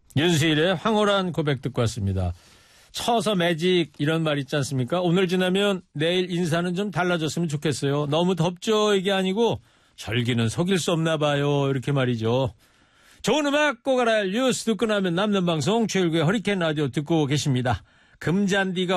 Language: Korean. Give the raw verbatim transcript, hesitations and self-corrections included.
윤수일의 황홀한 고백 듣고 왔습니다. 쳐서 매직 이런 말 있지 않습니까? 오늘 지나면 내일 인사는 좀 달라졌으면 좋겠어요. 너무 덥죠? 이게 아니고 절기는 속일 수 없나 봐요. 이렇게 말이죠. 좋은 음악 꼭 알아야 할 뉴스 듣고 나면 남는 방송 최일구의 허리케인 라디오 듣고 계십니다. 금잔디가